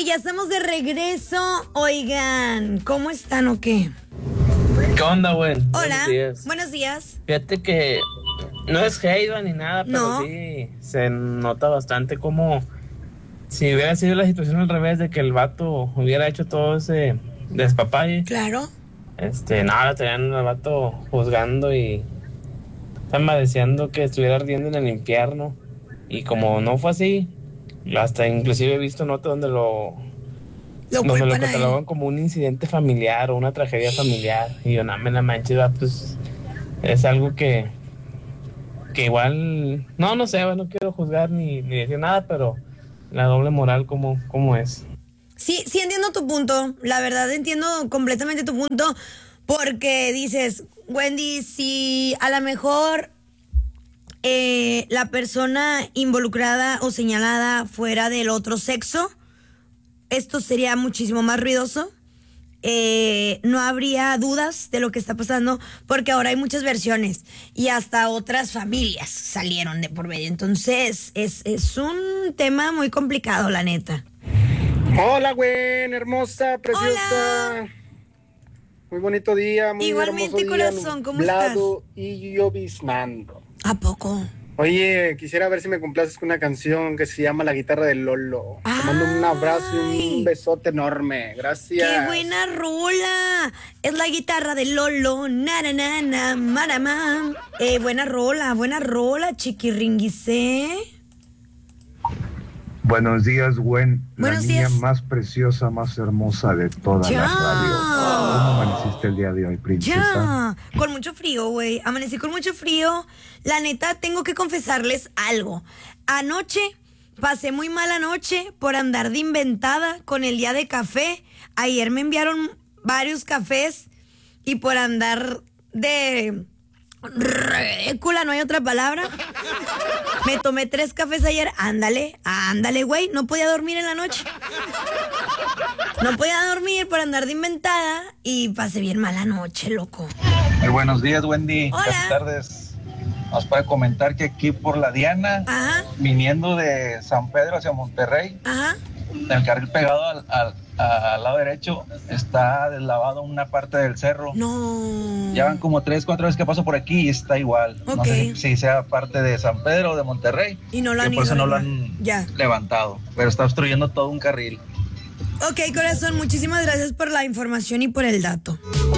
ya estamos de regreso. Oigan, ¿cómo están o qué? ¿Qué onda, güey? Hola, Buenos días. buenos días. Fíjate que no es hate ni nada, pero No. sí se nota bastante como si hubiera sido la situación al revés de que el vato hubiera hecho todo ese despapalle. Claro. Nada, tenían al vato juzgando y diciendo que estuviera ardiendo en el infierno. Y como no fue así, hasta inclusive he visto notas donde Lo donde lo culpan a él. catalogan como un incidente familiar o una tragedia familiar. Y yo, no me la manches, va, pues es algo que igual, no sé, no quiero juzgar ni decir nada, pero la doble moral, ¿cómo es? Sí, sí entiendo tu punto. La verdad entiendo completamente tu punto. Porque dices, Wendy, si a lo mejor la persona involucrada o señalada fuera del otro sexo, esto sería muchísimo más ruidoso. No habría dudas de lo que está pasando porque ahora hay muchas versiones y hasta otras familias salieron de por medio. Entonces es un tema muy complicado, la neta. Hola, Gwen, hermosa, preciosa. Hola. Muy bonito día, muy Igualmente, hermoso día, corazón, ¿cómo nublado y lloviznando. ¿A poco? Oye, quisiera ver si me complaces con una canción que se llama La Guitarra del Lolo. Te mando un abrazo y un besote enorme. Gracias. ¡Qué buena rola! Es la guitarra de Lolo. Na, na, na, na, marama. Buena rola, chiquiringuisé. Buenos días, Gwen. Buenos la niña días. más preciosa, más hermosa de toda Ya. la radio. ¿Cómo amaneciste el día de hoy, princesa? Ya, con mucho frío, güey. Amanecí con mucho frío. La neta, tengo que confesarles algo. Anoche, pasé muy mala noche por andar de inventada con el día de café. Ayer me enviaron varios cafés y por andar de ridícula, no hay otra palabra. Me tomé 3 cafés ayer. Ándale, güey. No podía dormir en la noche. No podía dormir por andar de inventada y pasé bien mala noche, loco. Muy buenos días, Wendy. Hola. Buenas tardes. Nos puede comentar que aquí por la Diana, Ajá. viniendo de San Pedro hacia Monterrey, Ajá. en el carril pegado al lado derecho, está deslavado una parte del cerro. No. Ya van como 3-4 veces que paso por aquí y está igual. Ok. No sé si sea parte de San Pedro o de Monterrey. Y no lo que han por eso ido a no lo arreglar. han Ya. levantado. Pero está obstruyendo todo un carril. Ok, corazón, muchísimas gracias por la información y por el dato.